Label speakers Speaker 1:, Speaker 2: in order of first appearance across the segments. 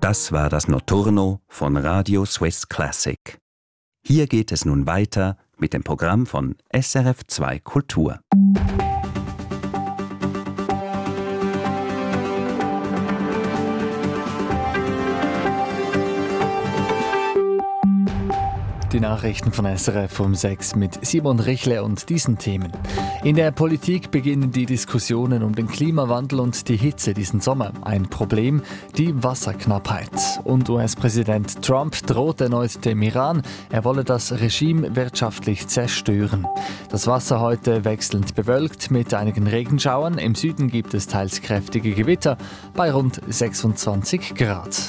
Speaker 1: Das war das Notturno von Radio Swiss Classic. Hier geht es nun weiter mit dem Programm von SRF 2 Kultur.
Speaker 2: Die Nachrichten von SRF um 6 mit Simon Richle und diesen Themen. In der Politik beginnen die Diskussionen um den Klimawandel und die Hitze diesen Sommer. Ein Problem, die Wasserknappheit. Und US-Präsident Trump droht erneut dem Iran, er wolle das Regime wirtschaftlich zerstören. Das Wasser heute wechselnd bewölkt mit einigen Regenschauern. Im Süden gibt es teils kräftige Gewitter bei rund 26 Grad.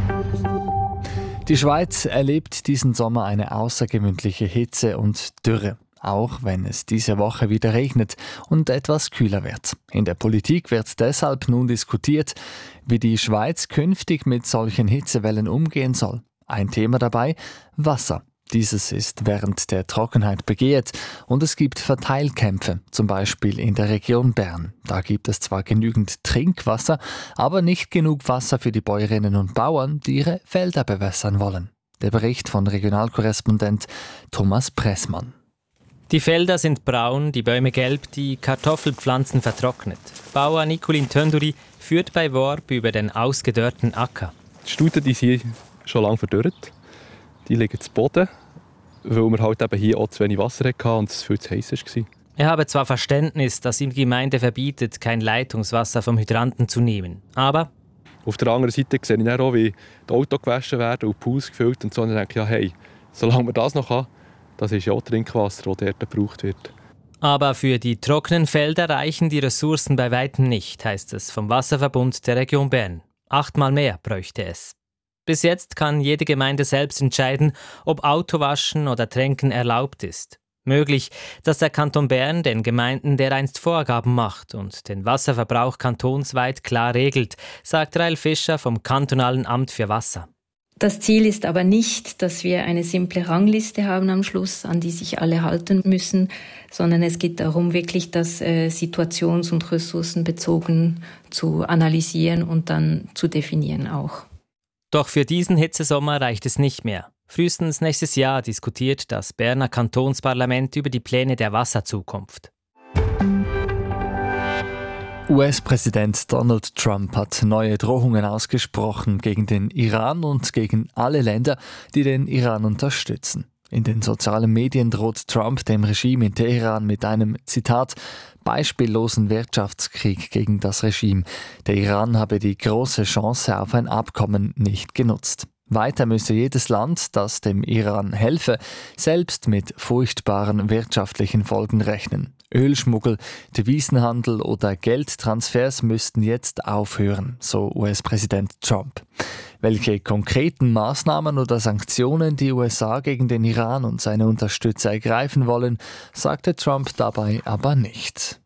Speaker 2: Die Schweiz erlebt diesen Sommer eine außergewöhnliche Hitze und Dürre, auch wenn es diese Woche wieder regnet und etwas kühler wird. In der Politik wird deshalb nun diskutiert, wie die Schweiz künftig mit solchen Hitzewellen umgehen soll. Ein Thema dabei: Wasser. Dieses ist während der Trockenheit begehrt und es gibt Verteilkämpfe, zum Beispiel in der Region Bern. Da gibt es zwar genügend Trinkwasser, aber nicht genug Wasser für die Bäuerinnen und Bauern, die ihre Felder bewässern wollen. Der Bericht von Regionalkorrespondent Thomas Pressmann.
Speaker 3: Die Felder sind braun, die Bäume gelb, die Kartoffelpflanzen vertrocknet. Bauer Nicolin Tönduri führt bei Worb über den ausgedörrten Acker.
Speaker 4: Die Stuten die sind schon lange verdürrt. Die liegen zu Boden, weil wir halt eben hier auch zu wenig Wasser hatten und es viel zu heiß war.
Speaker 3: Er habe zwar Verständnis, dass ihm die Gemeinde verbietet, kein Leitungswasser vom Hydranten zu nehmen, aber
Speaker 4: auf der anderen Seite sehe ich dann auch, wie die Autos gewaschen werden und die Pools gefüllt und so. Und dann denke ich, ja, hey, solange wir das noch haben, das ist ja auch Trinkwasser, das dort gebraucht wird.
Speaker 3: Aber für die trockenen Felder reichen die Ressourcen bei weitem nicht, heißt es vom Wasserverbund der Region Bern. 8-mal mehr bräuchte es. Bis jetzt kann jede Gemeinde selbst entscheiden, ob Autowaschen oder Tränken erlaubt ist. Möglich, dass der Kanton Bern den Gemeinden dereinst Vorgaben macht und den Wasserverbrauch kantonsweit klar regelt, sagt Rael Fischer vom Kantonalen Amt für Wasser.
Speaker 5: Das Ziel ist aber nicht, dass wir eine simple Rangliste haben am Schluss, an die sich alle halten müssen, sondern es geht darum, wirklich das situations- und ressourcenbezogen zu analysieren und dann zu definieren auch.
Speaker 3: Doch für diesen Hitzesommer reicht es nicht mehr. Frühestens nächstes Jahr diskutiert das Berner Kantonsparlament über die Pläne der Wasserzukunft.
Speaker 2: US-Präsident Donald Trump hat neue Drohungen ausgesprochen gegen den Iran und gegen alle Länder, die den Iran unterstützen. In den sozialen Medien droht Trump dem Regime in Teheran mit einem, Zitat, beispiellosen Wirtschaftskrieg gegen das Regime. Der Iran habe die große Chance auf ein Abkommen nicht genutzt. Weiter müsse jedes Land, das dem Iran helfe, selbst mit furchtbaren wirtschaftlichen Folgen rechnen. Ölschmuggel, Devisenhandel oder Geldtransfers müssten jetzt aufhören, so US-Präsident Trump. Welche konkreten Maßnahmen oder Sanktionen die USA gegen den Iran und seine Unterstützer ergreifen wollen, sagte Trump dabei aber nicht.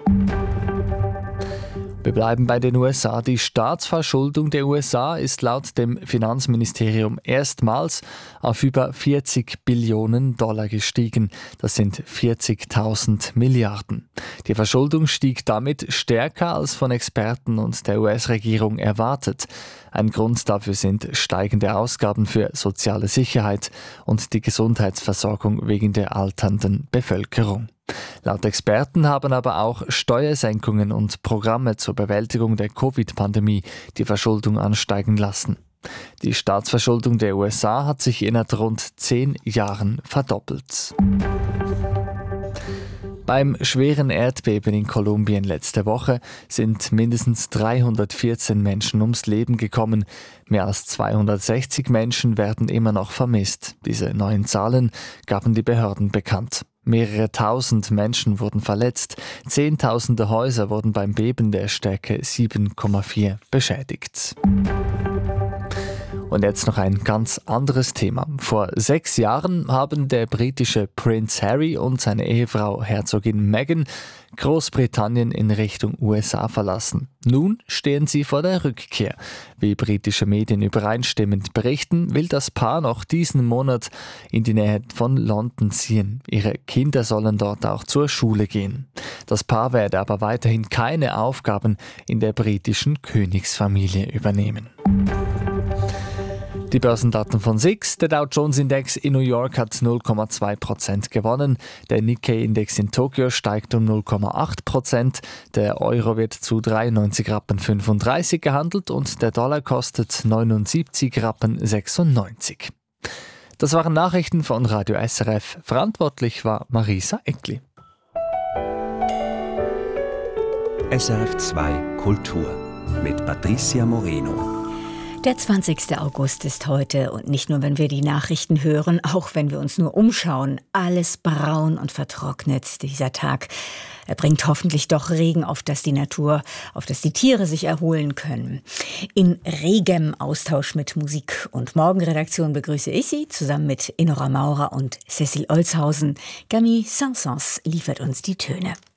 Speaker 2: Wir bleiben bei den USA. Die Staatsverschuldung der USA ist laut dem Finanzministerium erstmals auf über 40 Billionen Dollar gestiegen. Das sind 40.000 Milliarden. Die Verschuldung stieg damit stärker als von Experten und der US-Regierung erwartet. Ein Grund dafür sind steigende Ausgaben für soziale Sicherheit und die Gesundheitsversorgung wegen der alternden Bevölkerung. Laut Experten haben aber auch Steuersenkungen und Programme zur Bewältigung der Covid-Pandemie die Verschuldung ansteigen lassen. Die Staatsverschuldung der USA hat sich innerhalb rund 10 Jahren verdoppelt. Beim schweren Erdbeben in Kolumbien letzte Woche sind mindestens 314 Menschen ums Leben gekommen. Mehr als 260 Menschen werden immer noch vermisst. Diese neuen Zahlen gaben die Behörden bekannt. Mehrere tausend Menschen wurden verletzt. Zehntausende Häuser wurden beim Beben der Stärke 7,4 beschädigt. Und jetzt noch ein ganz anderes Thema. Vor 6 Jahren haben der britische Prinz Harry und seine Ehefrau Herzogin Meghan Großbritannien in Richtung USA verlassen. Nun stehen sie vor der Rückkehr. Wie britische Medien übereinstimmend berichten, will das Paar noch diesen Monat in die Nähe von London ziehen. Ihre Kinder sollen dort auch zur Schule gehen. Das Paar werde aber weiterhin keine Aufgaben in der britischen Königsfamilie übernehmen. Die Börsendaten von SIX. Der Dow Jones Index in New York hat 0,2% gewonnen. Der Nikkei-Index in Tokio steigt um 0,8%. Der Euro wird zu 93,35 Rappen gehandelt und der Dollar kostet 79,96 Rappen. Das waren Nachrichten von Radio SRF. Verantwortlich war Marisa Eckli.
Speaker 1: SRF 2 Kultur mit Patricia Moreno.
Speaker 6: Der 20. August ist heute und nicht nur, wenn wir die Nachrichten hören, auch wenn wir uns nur umschauen. Alles braun und vertrocknet, dieser Tag. Er bringt hoffentlich doch Regen, auf das die Natur, auf das die Tiere sich erholen können. In regem Austausch mit Musik und Morgenredaktion begrüße ich Sie zusammen mit Inora Maurer und Cecil Olshausen. Camille Saint-Saëns liefert uns die Töne.